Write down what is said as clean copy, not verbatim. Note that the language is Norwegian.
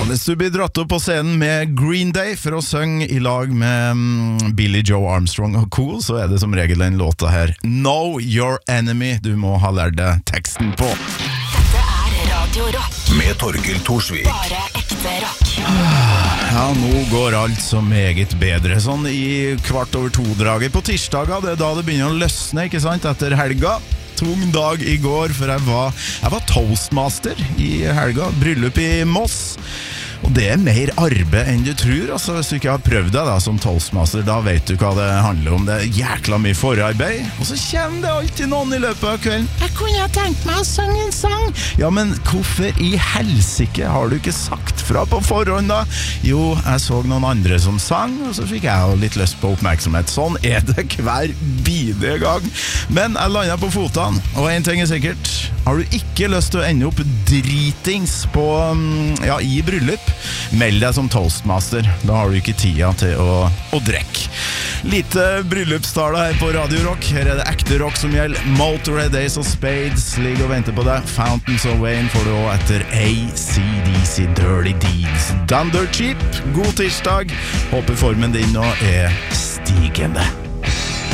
hvis du blir dratt opp på scenen med Green Day for å synge i lag med Billy Joe Armstrong og Cool, så er det som regel den låta her Know Your Enemy du må ha lært deg teksten på. Dette er Radio Rock med Torgill Thorsvik. Bare ekte rock. Ja, nå går alt så meget bedre. Sånn i 1:15-draget på tirsdager, det er da det begynner å løsne, ikke sant, etter helga. Tung dag i går, for jeg var toastmaster i helga, bryllup i Moss. Og det er mer arbeid enn du tror, altså hvis du ikke har prøvd deg da som toastmaster, da vet du hva det handler om. Det er jækla mye forarbeid, og så kommer det alltid noen i løpet av kvelden. Jeg kunne tenkt meg å synge en sang. Ja, men hvorfor i helsike har du ikke sagt fra på forhånd da? Jo, jeg så noen andre som sang, og så fikk jeg jo litt lyst på oppmerksomhet. Sånn er det hver bidige gang. Men jeg landet på fotene, og en ting er sikkert. Har du ikke lyst til å ende opp dritings på, i bryllup, meld deg som toastmaster. Da har du ikke tida til å drikke. Lite bryllupstale her på Radio Rock. Her er det ekte rock som gjelder. Motorhead, Ace of Spades ligger og venter på deg. Fountains of Wayne får du også etter AC/DC Dirty Deeds. Done Dirt Cheap. God tirsdag. Håper formen din nå er stigende.